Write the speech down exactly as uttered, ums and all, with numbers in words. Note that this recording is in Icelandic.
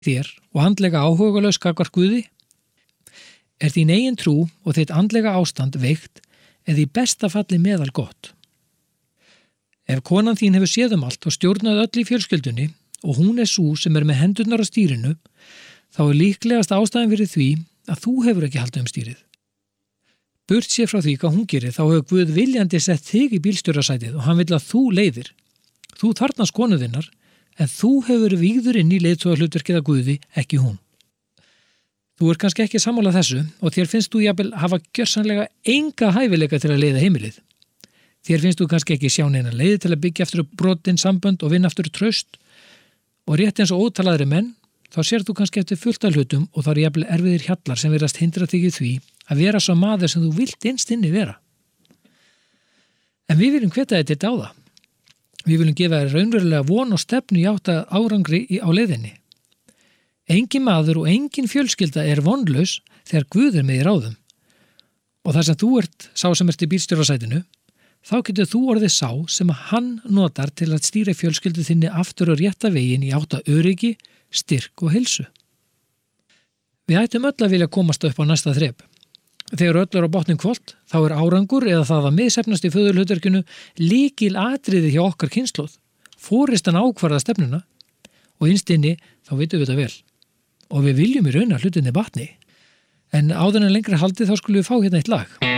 þér og andlega áhugalaus gagnvart Guði? Er þín eigin trú og þitt andlega ástand veikt eða í besta falli meðal gott? Ef konan þín hefur séð um allt og stjórnað öll í fjölskyldunni og hún er sú sem er með hendurnar á stýrinu, þá er líklegast ástæðan fyrir því að þú hefur ekki haldið um stýrið. Burt sér frá því hvað hún gerir, þá hefur Guð viljandi sett þig í bílstjórasætið og hann vill að þú leiðir. Þú þarfnast konu þinnar, en þú hefur vígður inn í leiðtogahlutverkið að Guði, ekki hún. Þú er kannski ekki sammála þessu og þér finnst þú jafnvel hafa gjörsamlega enga hæfileika til að leiða heimilið. Þér finnst þú kannski ekki sjá neina leið til að byggja eftir brotin sambönd og vinna aftur traust og rétt eins og ótalaðri menn, þá sér þú kannski eftir fullt af hlutum og þá er jafnvel erfiðir hjallar sem virðast hindra þig í því að vera svo maður sem þú vilt innst inni vera. En við viljum hvetja þig til dáða. Við viljum gefa þér raunverulega von og stefnu í átt að árangri á leiðinni. Engin maður og engin fjölskylda er vonlaus þegar Guð er með í ráðum. Og þar sem þú ert sá sem ert í bílstjórasætinu, þá getur þú orðið sá sem hann notar til að stýra fjölskyldu þinni aftur og rétta veginn í átt að öryggi, styrk og heilsu. Við ættum öll að vilja komast upp á næsta þrep. Þegar öll er á botnin hvolft, þá er árangur eða það að misheppnast í föðurhlutverkinu lykil atriði hjá okkar kynslóð. Foristan ákvarða stefnuna og innst inni þá vitum við þetta vel. Og við viljum í raun að hlutinni batni. En áður en lengri haldið þá skulum við fá hérna eitt lag.